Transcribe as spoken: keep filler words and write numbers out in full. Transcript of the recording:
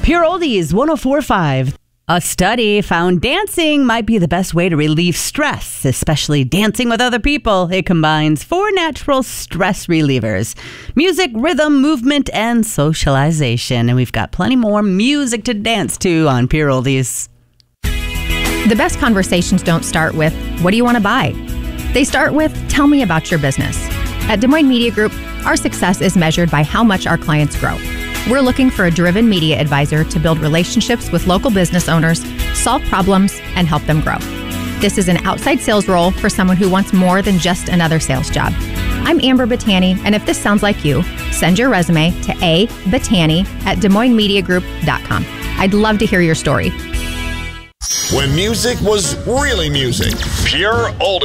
Pure Oldies one oh four point five. A study found dancing might be the best way to relieve stress, especially dancing with other people. It combines four natural stress relievers: music, rhythm, movement, and socialization. And we've got plenty more music to dance to on Pure Oldies. The best conversations don't start with, what do you want to buy? They start with, tell me about your business. At Des Moines Media Group, our success is measured by how much our clients grow. We're looking for a driven media advisor to build relationships with local business owners, solve problems, and help them grow. This is an outside sales role for someone who wants more than just another sales job. I'm Amber Battani, and if this sounds like you, send your resume to a battani at des moines media group dot com. I'd love to hear your story. When music was really music, Pure Oldies.